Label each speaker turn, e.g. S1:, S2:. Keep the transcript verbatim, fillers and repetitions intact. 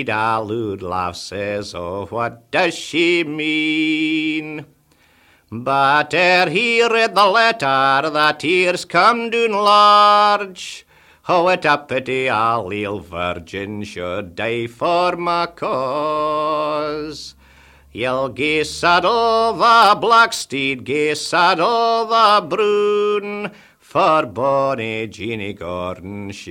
S1: A lewd laugh says, oh, what does she mean? But ere he read the letter, the tears come down large. Oh, what a pity a leal virgin should die for my cause. Ye'll gae saddle the black steed, gae saddle the brown, for bonny Jeanie Gordon she